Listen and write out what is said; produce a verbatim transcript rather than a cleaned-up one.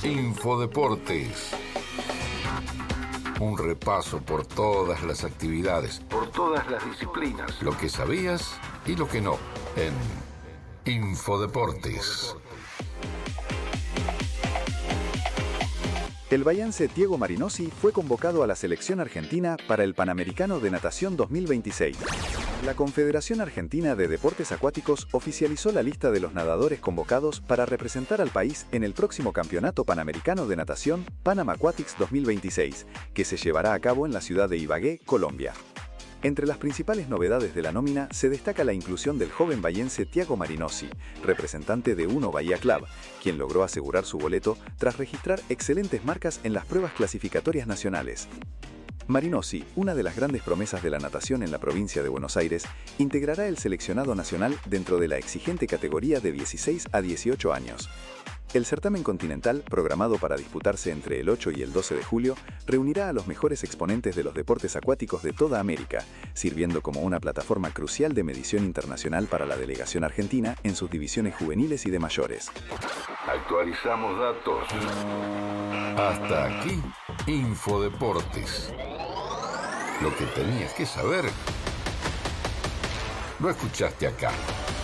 Infodeportes. Un repaso por todas las actividades, por todas las disciplinas, lo que sabías y lo que no, en Infodeportes. El bahiense Diego Marinosi fue convocado a la selección argentina para el Panamericano de Natación dos mil veintiséis. La Confederación Argentina de Deportes Acuáticos oficializó la lista de los nadadores convocados para representar al país en el próximo Campeonato Panamericano de Natación Panam Aquatics dos mil veintiséis, que se llevará a cabo en la ciudad de Ibagué, Colombia. Entre las principales novedades de la nómina se destaca la inclusión del joven bahiense Diego Marinosi, representante de Uno Bahía Club, quien logró asegurar su boleto tras registrar excelentes marcas en las pruebas clasificatorias nacionales. Marinosi, una de las grandes promesas de la natación en la provincia de Buenos Aires, integrará el seleccionado nacional dentro de la exigente categoría de dieciséis a dieciocho años. El certamen continental, programado para disputarse entre el ocho y el doce de julio, reunirá a los mejores exponentes de los deportes acuáticos de toda América, sirviendo como una plataforma crucial de medición internacional para la delegación argentina en sus divisiones juveniles y de mayores. Actualizamos datos. Hasta aquí, Infodeportes. Lo que tenías que saber, lo escuchaste acá.